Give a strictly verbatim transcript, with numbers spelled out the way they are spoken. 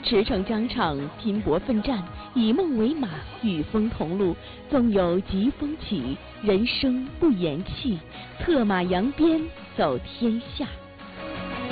驰骋疆场，拼搏奋战，以梦为马，与风同路。纵有疾风起，人生不言弃，策马扬鞭走天下。